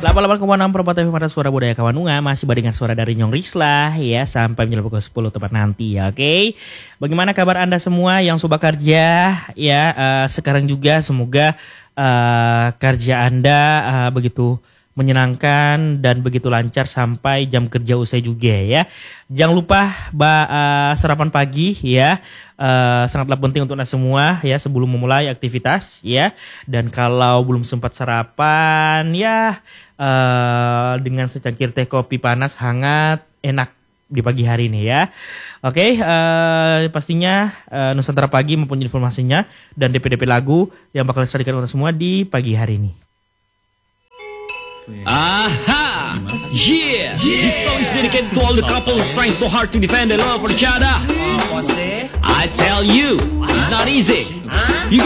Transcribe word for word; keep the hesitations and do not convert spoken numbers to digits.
delapan puluh delapan koma enam Perempat T V Mata Suara Budaya Kawanunga masih barengan suara dari Nyong Rislah ya sampai menjelang pukul sepuluh tepat nanti ya, oke. Okay? Bagaimana kabar Anda semua yang suka kerja ya uh, sekarang juga semoga uh, kerja Anda uh, begitu menyenangkan dan begitu lancar sampai jam kerja usai juga ya. Jangan lupa ba, uh, sarapan pagi ya. Uh, sangatlah penting untuk Anda semua ya sebelum memulai aktivitas ya. Dan kalau belum sempat sarapan ya uh, dengan secangkir teh kopi panas hangat enak di pagi hari ini ya. Oke, okay, uh, pastinya uh, Nusantara Pagi mempunyai informasinya dan D P D P lagu yang bakal disajikan untuk semua di pagi hari ini. Aha! Yeah! This song is dedicated to all the couples trying so hard to defend their love for each other. I tell you, it's not easy. You